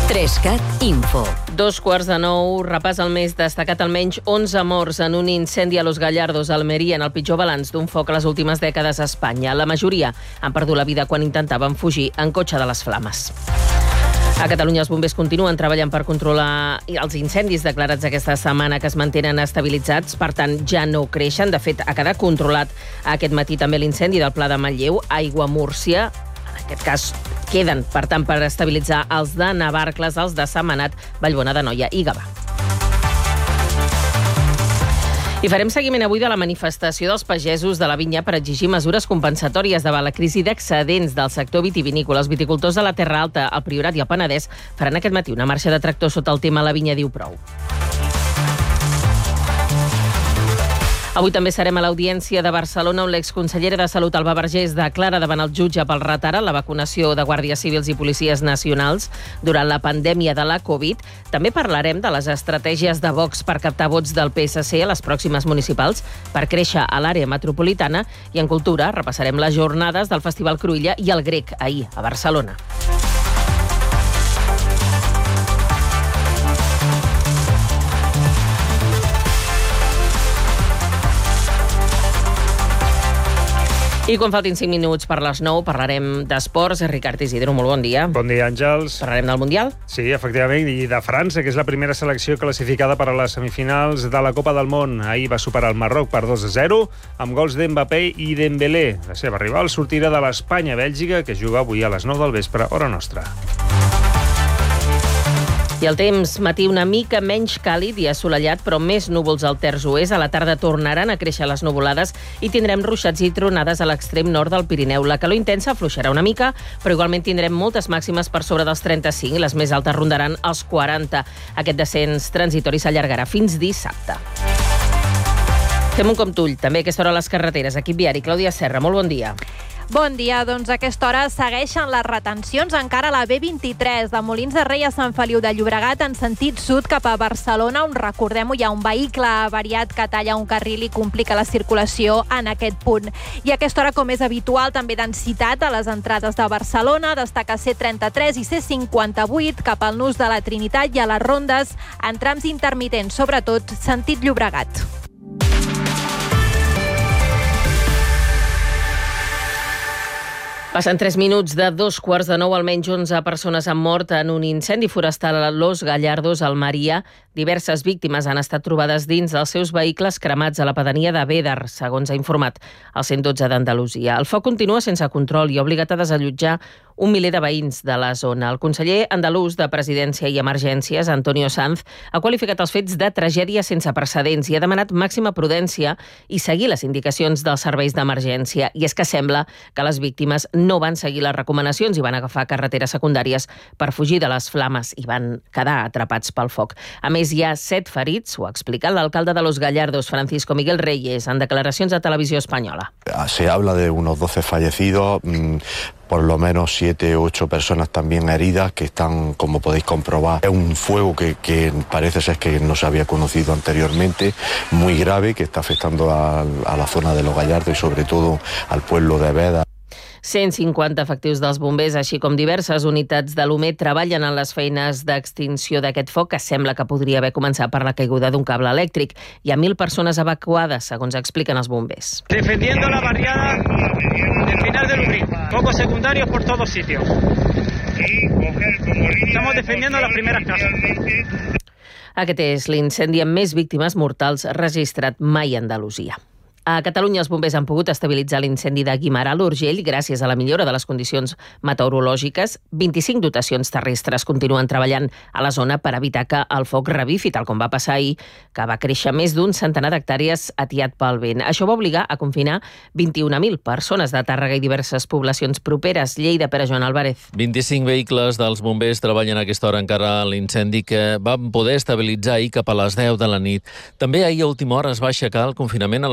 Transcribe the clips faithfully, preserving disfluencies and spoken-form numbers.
Trescat Info. Dos quarts de nou, repàs al més destacat almenys onze morts en un incendi a Los Gallardos, a Almeria, en el pitjor balanç d'un foc a les últimes dècades a Espanya. La majoria han perdut la vida quan intentaven fugir en cotxe de les flames. A Catalunya els bombers continuen treballant per controlar els incendis declarats aquesta setmana, que es mantenen estabilitzats, per tant ja no creixen. De fet, ha quedat controlat aquest matí també l'incendi del Pla de Manlleu, Aigua Múrcia. En aquest cas queden, per tant, per estabilitzar els de Navarcles, els de Sentmenat, Vallbona d'Anoia i Gavà. I farem seguiment avui de la manifestació dels pagesos de la vinya per exigir mesures compensatòries davant la crisi d'excedents del sector vitivinícola. Els viticultors de la Terra Alta, el Priorat i el Penedès faran aquest matí una marxa de tractors sota el tema La vinya diu prou. Avui també serem a l'Audiència de Barcelona, on l'exconsellera de Salut, Alba Vergés, declara davant el jutge pel retard la vacunació de guàrdies civils i policies nacionals durant la pandèmia de la Covid. També parlarem de les estratègies de Vox per captar vots del P S C a les pròximes municipals per créixer a l'àrea metropolitana. I en cultura repassarem les jornades del Festival Cruïlla i el Grec, ahir, a Barcelona. I quan faltin cinc minuts per les nou parlarem d'esports. Ricard Isidro, molt bon dia. Bon dia, Àngels. Parlarem del Mundial? Sí, efectivament, i de França, que és la primera selecció classificada per a les semifinals de la Copa del Món. Ahir va superar el Marroc per dos a zero, amb gols d'Mbappé i Dembélé. La seva rival sortirà de l'Espanya-Bèlgica, que juga avui a les nou del vespre, hora nostra. I el temps, matí una mica menys càlid i assolellat, però més núvols al terç oest. A la tarda tornaran a créixer les nuvolades i tindrem ruixats i tronades a l'extrem nord del Pirineu. La calor intensa afluixarà una mica, però igualment tindrem moltes màximes per sobre dels trenta-cinc i les més altes rondaran els quaranta. Aquest descens transitori s'allargarà fins dissabte. Fem un comptull, també a aquesta hora a les carreteres. Equip viari, Clàudia Serra, molt bon dia. Bon dia, doncs a aquesta hora segueixen les retencions encara a la B vint-i-tres de Molins de Rei a Sant Feliu de Llobregat en sentit sud cap a Barcelona, on recordem-ho, hi ha un vehicle avariat que talla un carril i complica la circulació en aquest punt. I a aquesta hora, com és habitual, també densitat a les entrades de Barcelona, destaca C trenta-tres i C cinquanta-vuit cap al nus de la Trinitat i a les rondes en trams intermitents, sobretot sentit Llobregat. Passen tres minuts de dos quarts de nou, almenys onze persones han mort en un incendi forestal a Los Gallardos, al Almeria. Diverses víctimes han estat trobades dins dels seus vehicles cremats a la pedania de Bédar, segons ha informat el cent dotze d'Andalusia. El foc continua sense control i ha obligat a desallotjar un miler de veïns de la zona. El conseller andalús de Presidència i Emergències, Antonio Sanz, ha qualificat els fets de tragèdia sense precedents i ha demanat màxima prudència i seguir les indicacions dels serveis d'emergència. I és que sembla que les víctimes no van seguir les recomanacions i van agafar carreteres secundàries per fugir de les flames i van quedar atrapats pel foc. A més, hi ha set ferits, ho ha explicat l'alcalde de Los Gallardos, Francisco Miguel Reyes, en declaracions a Televisió Espanyola. Se habla de unos doce fallecidos, por lo menos siete u ocho personas también heridas que están, como podéis comprobar, es un fuego que, que parece ser que no se había conocido anteriormente, muy grave, que está afectando a, a la zona de Los Gallardos y sobre todo al pueblo de Bédar. cent cinquanta efectius dels bombers, així com diverses unitats de l'U M E, treballen en les feines d'extinció d'aquest foc, que sembla que podria haver començat per la caiguda d'un cable elèctric. Hi ha mil persones evacuades, segons expliquen els bombers. Defendiendo la barriada del final del Ubrí. Focos secundarios por todos sitios. Estamos defendiendo las primeras casas. Aquest és l'incendi amb més víctimes mortals registrat mai a Andalusia. A Catalunya els bombers han pogut estabilitzar l'incendi de Guimerà a l'Urgell gràcies a la millora de les condicions meteorològiques. vint-i-cinc dotacions terrestres continuen treballant a la zona per evitar que el foc revifi, tal com va passar ahir, que va créixer més d'un centenar d'hectàrees atiat pel vent. Això va obligar a confinar vint-i-una mil persones de Tàrrega i diverses poblacions properes. Lleida, Pere Joan Álvarez. vint-i-cinc vehicles dels bombers treballen a aquesta hora encara a l'incendi que van poder estabilitzar ahir cap a les deu de la nit. També ahir a última hora es va aixecar el confinament a les poblacions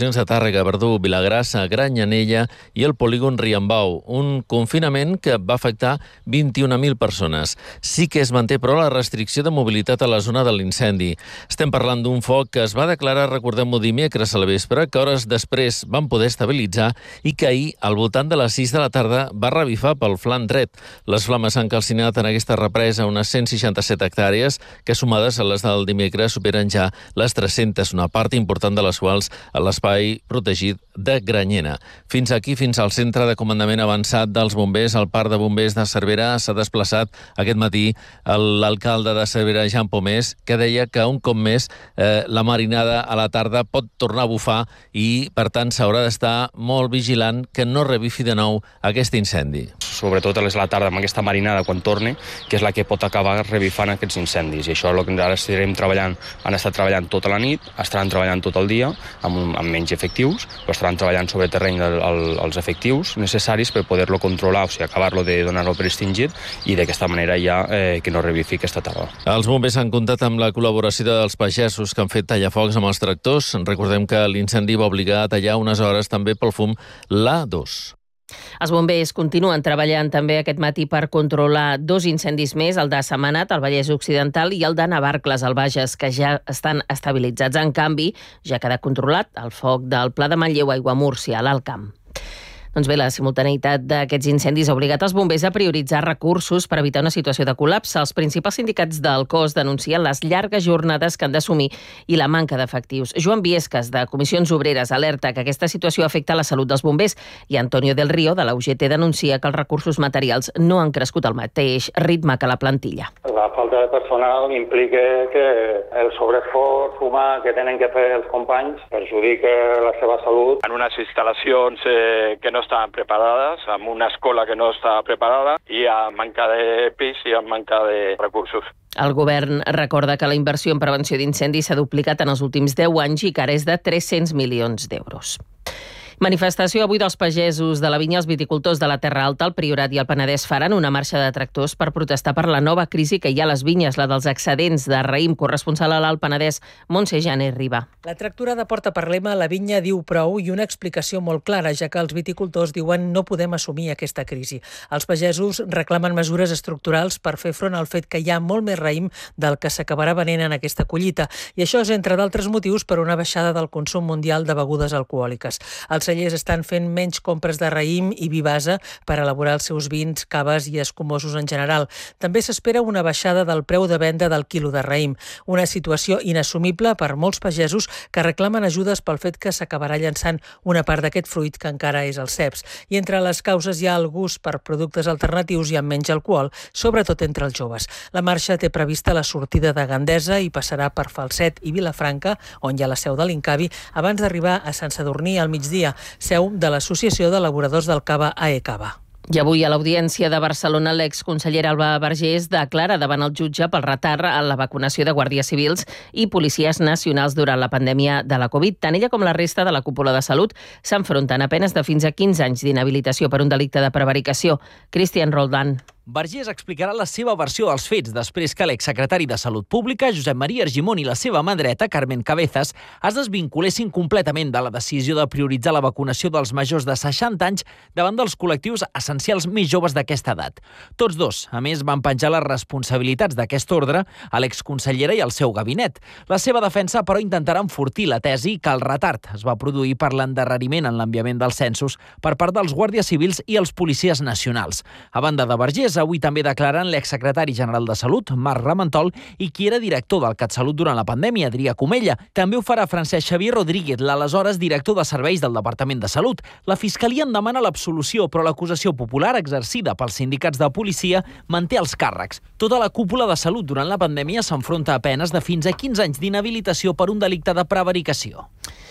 poblacions de Tàrrega, Verdú, Vilagrassa, Granyanella i el polígon Riambau. Un confinament que va afectar vint-i-una mil persones. Sí que es manté, però, la restricció de mobilitat a la zona de l'incendi. Estem parlant d'un foc que es va declarar, recordem-ho, dimecres a la vespre, que hores després van poder estabilitzar i que ahir, al voltant de les sis de la tarda, va revifar pel flanc dret. Les flames han calcinat en aquesta represa unes cent seixanta-set hectàrees, que sumades a les del dimecres superen ja les tres-centes, una part important de les quals a l'espai protegit de Granyena. Fins aquí, fins al centre de comandament avançat dels bombers, al parc de bombers de Cervera, s'ha desplaçat aquest matí l'alcalde de Cervera, Jan Pomés, que deia que un cop més eh, la marinada a la tarda pot tornar a bufar i, per tant, s'haurà d'estar molt vigilant que no revifi de nou aquest incendi. Sobretot a la tarda amb aquesta marinada quan torni, que és la que pot acabar revifant aquests incendis. I això és el que ara estarem treballant. Han estat treballant tota la nit, estaran treballant tot el dia amb, amb menys efectius, però estaran treballant sobre terreny el, el, els efectius necessaris per poder-lo controlar, o sigui, acabar-lo de donar-lo per extingit i d'aquesta manera ja eh, que no revifi aquesta tarda. Els bombers han comptat amb la col·laboració dels pagesos que han fet tallafocs amb els tractors. Recordem que l'incendi va obligar a tallar unes hores també pel fum l'A dos. Els bombers continuen treballant també aquest matí per controlar dos incendis més, el de Sentmenat, al Vallès Occidental, i el de Navarcles, al Bages, que ja estan estabilitzats. En canvi, ja ha quedat controlat el foc del Pla de Manlleu a Aiguamúrcia, a l'Alt Camp. Doncs bé, la simultaneïtat d'aquests incendis ha obligat els bombers a prioritzar recursos per evitar una situació de col·lapse. Els principals sindicats del cos denuncien les llargues jornades que han d'assumir i la manca d'efectius. Joan Viescas, de Comissions Obreres, alerta que aquesta situació afecta la salut dels bombers i Antonio del Río, de la U G T, denuncia que els recursos materials no han crescut al mateix ritme que la plantilla. La falta de personal implica que el sobreesforç humà que tenen que fer els companys perjudica la seva salut. En unes instal·lacions eh, que no estaven preparades, amb una escola que no estava preparada i amb manca de pis i amb manca de recursos. El govern recorda que la inversió en prevenció d'incendis s'ha duplicat en els últims deu anys i que ara és de tres-cents milions d'euros. Manifestació avui dels pagesos de la vinya. Els viticultors de la Terra Alta, el Priorat i el Penedès faran una marxa de tractors per protestar per la nova crisi que hi ha a les vinyes, la dels excedents de raïm. Corresponsal a l'Alt Penedès, Montse Janer Riba. La tracturada porta per lema "La vinya diu prou" i una explicació molt clara, ja que els viticultors diuen no podem assumir aquesta crisi. Els pagesos reclamen mesures estructurals per fer front al fet que hi ha molt més raïm del que s'acabarà venent en aquesta collita. I això és, entre d'altres motius, per una baixada del consum mundial de begudes alcohòliques. Els cellers estan fent menys compres de raïm i vi base per elaborar els seus vins, caves i escumosos en general. També s'espera una baixada del preu de venda del quilo de raïm, una situació inassumible per molts pagesos que reclamen ajudes pel fet que s'acabarà llançant una part d'aquest fruit que encara és el ceps. I entre les causes hi ha el gust per productes alternatius i amb menys alcohol, sobretot entre els joves. La marxa té prevista la sortida de Gandesa i passarà per Falset i Vilafranca, on hi ha la seu de l'Incavi, abans d'arribar a Sant Sadurní al migdia, seu de l'Associació d'Elaboradors del Cava A E Cava. I avui a l'Audiència de Barcelona l'exconsellera Alba Vergés declara davant el jutge pel retard en la vacunació de guàrdies civils i policies nacionals durant la pandèmia de la Covid. Tant ella com la resta de la cúpula de salut s'enfronten a penes de fins a quinze anys d'inhabilitació per un delicte de prevaricació. Cristian Roldán. Vergés explicarà la seva versió dels fets després que l'exsecretari de Salut Pública, Josep Maria Argimon, i la seva mà dreta, Carmen Cabezas, es desvinculessin completament de la decisió de prioritzar la vacunació dels majors de seixanta anys davant dels col·lectius essencials més joves d'aquesta edat. Tots dos, a més, van penjar les responsabilitats d'aquest ordre a l'exconsellera i al seu gabinet. La seva defensa, però, intentarà enfortir la tesi que el retard es va produir per l'endarreriment en l'enviament dels censos per part dels guàrdies civils i els policies nacionals. A banda de Vergés, avui també declaren l'exsecretari general de Salut, Marc Ramentol, i qui era director del CatSalut durant la pandèmia, Adrià Comella. També ho farà Francesc Xavier Rodríguez, l'aleshores director de serveis del Departament de Salut. La Fiscalia en demana l'absolució, però l'acusació popular exercida pels sindicats de policia manté els càrrecs. Tota la cúpula de Salut durant la pandèmia s'enfronta a penes de fins a quinze anys d'inhabilitació per un delicte de prevaricació.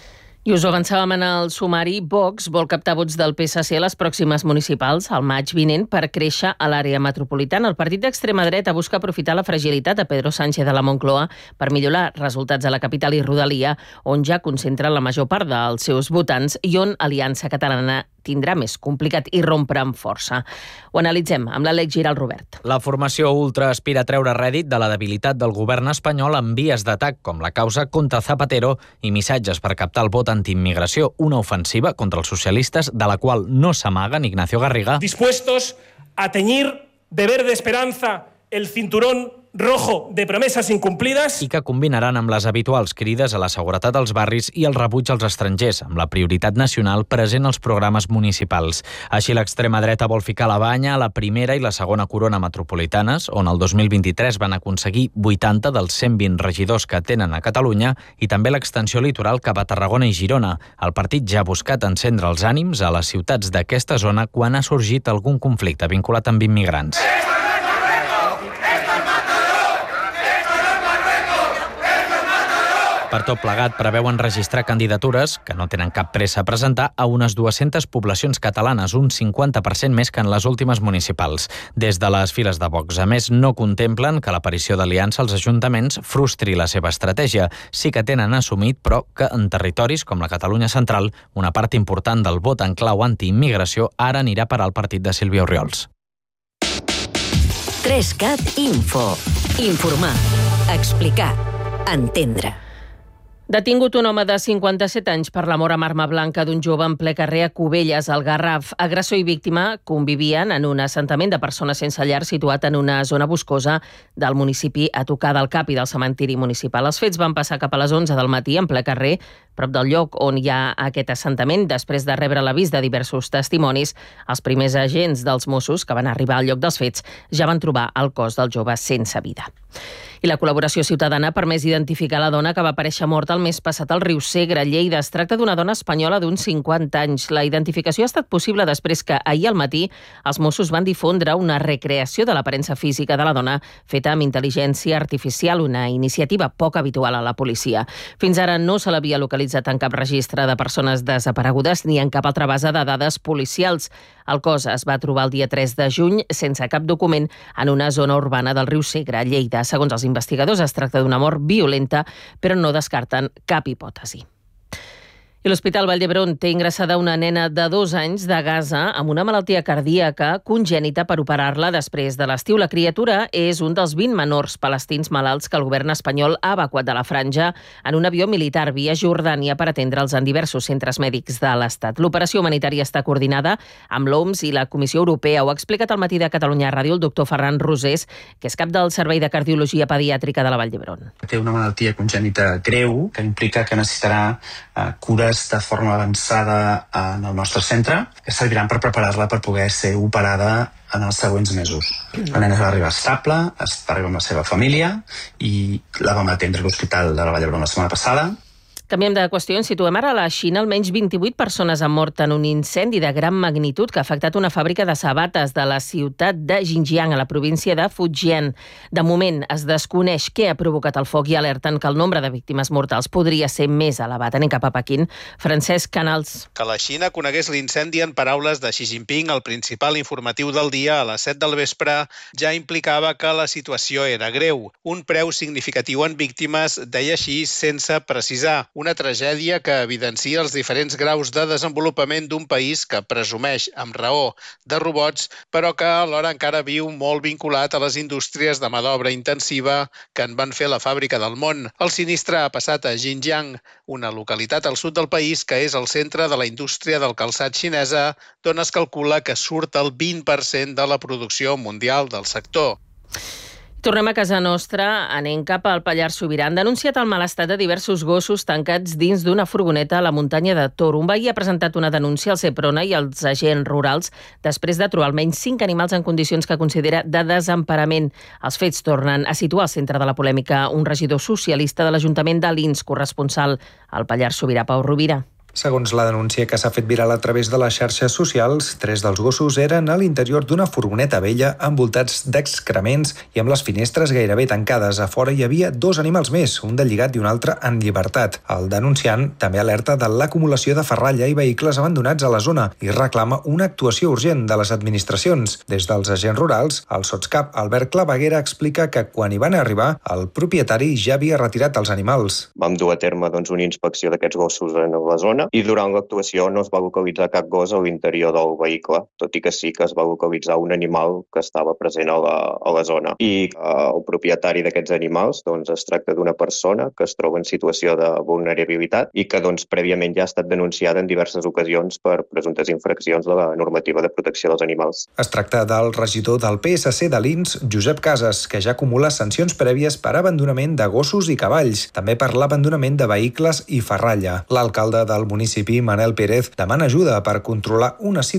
I us ho avançàvem en el sumari. Vox vol captar vots del P S C a les pròximes municipals al maig vinent per créixer a l'àrea metropolitana. El partit d'extrema dreta busca aprofitar la fragilitat de Pedro Sánchez de la Moncloa per millorar resultats a la capital i rodalia, on ja concentra la major part dels seus votants i on Aliança Catalana tindrà més complicat irrompre amb força. Ho analitzem amb l'Àlex Giral Robert. La formació ultra aspira a treure rèdit de la debilitat del govern espanyol en vies d'atac com la causa contra Zapatero i missatges per captar el vot antiimmigració, una ofensiva contra els socialistes de la qual no s'amaguen Ignacio Garriga. Dispuestos a teñir de verde esperanza el cinturón rojo de promesas incumplidas. I que combinaran amb les habituals crides a la seguretat als barris i el rebuig als estrangers, amb la prioritat nacional present als programes municipals. Així l'extrema dreta vol ficar la banya a la primera i la segona corona metropolitanes, on el dos mil vint-i-tres van aconseguir vuitanta dels cent vint regidors que tenen a Catalunya, i també l'extensió litoral cap a Tarragona i Girona. El partit ja ha buscat encendre els ànims a les ciutats d'aquesta zona quan ha sorgit algun conflicte vinculat amb immigrants. Per tot plegat, preveuen registrar candidatures, que no tenen cap pressa a presentar, a unes dues-centes poblacions catalanes, un cinquanta per cent més que en les últimes municipals. Des de les files de Vox, a més, no contemplen que l'aparició d'aliança als ajuntaments frustri la seva estratègia. Sí que tenen assumit, però, que en territoris com la Catalunya central, una part important del vot en clau antiimmigració ara anirà per al partit de Sílvia Orriols. tres-cat Info. Informar, explicar, entendre. Detingut un home de cinquanta-set anys per la mort amb arma blanca d'un jove en ple carrer a Cubelles, al Garraf. Agressor i víctima convivien en un assentament de persones sense llar situat en una zona boscosa del municipi a tocar del Cap i del cementiri municipal. Els fets van passar cap a les onze del matí en ple carrer, prop del lloc on hi ha aquest assentament. Després de rebre l'avís de diversos testimonis, els primers agents dels Mossos que van arribar al lloc dels fets ja van trobar el cos del jove sense vida. I la col·laboració ciutadana ha permès identificar la dona que va aparèixer morta el mes passat al riu Segre, Lleida. Es tracta d'una dona espanyola d'uns cinquanta anys. La identificació ha estat possible després que ahir al matí els Mossos van difondre una recreació de l'aparença física de la dona feta amb intel·ligència artificial, una iniciativa poc habitual a la policia. Fins ara no se l'havia localitzat en cap registre de persones desaparegudes ni en cap altra base de dades policials. El cos es va trobar el dia tres de juny sense cap document en una zona urbana del riu Segre, Lleida. Segons els investigadors, es tracta d'una mort violenta, però no descarten cap hipòtesi. I l'Hospital Vall d'Hebron té ingressada una nena de dos anys de Gaza amb una malaltia cardíaca congènita per operar-la després de l'estiu. La criatura és un dels vint menors palestins malalts que el govern espanyol ha evacuat de la franja en un avió militar via Jordània per atendre'ls en diversos centres mèdics de l'Estat. L'operació humanitària està coordinada amb l'O M S i la Comissió Europea. Ho ha explicat al Matí de Catalunya Ràdio el doctor Ferran Rosés, que és cap del Servei de Cardiologia Pediàtrica de la Vall d'Hebron. Té una malaltia congènita greu que implica que necessitarà uh, cures de forma avançada en el nostre centre, que serviran per preparar-la per poder ser operada en els següents mesos. La nena va arribar estable, va arribar amb la seva família i la vam atendre a l'Hospital de la Vall d'Hebron la setmana passada. Canviem de qüestió, ens situem ara a la Xina. Almenys vint-i-vuit persones han mort en un incendi de gran magnitud que ha afectat una fàbrica de sabates de la ciutat de Xinjiang, a la província de Fujian. De moment es desconeix què ha provocat el foc i alerten que el nombre de víctimes mortals podria ser més elevat. Anem cap a Pequín. Francesc Canals. Que la Xina conegués l'incendi en paraules de Xi Jinping, el principal informatiu del dia, a les set del vespre, ja implicava que la situació era greu. Un preu significatiu en víctimes, deia així sense precisar. Una tragèdia que evidencia els diferents graus de desenvolupament d'un país que presumeix, amb raó, de robots, però que alhora encara viu molt vinculat a les indústries de mà d'obra intensiva que en van fer la fàbrica del món. El sinistre ha passat a Xinjiang, una localitat al sud del país que és el centre de la indústria del calçat xinesa, d'on es calcula que surt el vint per cent de la producció mundial del sector. Tornem a casa nostra, anem cap al Pallars Sobirà. Han denunciat el mal estat de diversos gossos tancats dins d'una furgoneta a la muntanya de Tor. Un veí ha presentat una denúncia al Seprona i als agents rurals després de trobar almenys cinc animals en condicions que considera de desemparament. Els fets tornen a situar al centre de la polèmica un regidor socialista de l'Ajuntament de Lins, corresponsal al Pallars Sobirà, Pau Rovira. Segons la denúncia que s'ha fet viral a través de les xarxes socials, tres dels gossos eren a l'interior d'una furgoneta vella envoltats d'excrements i amb les finestres gairebé tancades. A fora hi havia dos animals més, un de lligat i un altre en llibertat. El denunciant també alerta de l'acumulació de ferralla i vehicles abandonats a la zona i reclama una actuació urgent de les administracions. Des dels agents rurals, el sotscap Albert Claveguera explica que quan hi van arribar, el propietari ja havia retirat els animals. Vam dur a terme doncs, una inspecció d'aquests gossos en la zona zona i durant l'actuació no es va localitzar cap gos a l'interior del vehicle, tot i que sí que es va localitzar un animal que estava present a la, a la zona. I eh, el propietari d'aquests animals doncs, es tracta d'una persona que es troba en situació de vulnerabilitat i que doncs, prèviament ja ha estat denunciada en diverses ocasions per presumptes infraccions de la normativa de protecció dels animals. Es tracta del regidor del P S C de l'Ins, Josep Casas, que ja acumula sancions prèvies per abandonament de gossos i cavalls, també per l'abandonament de vehicles i ferralla. L'alcalde del municipi, Manel Pérez, demana ajuda per controlar una situació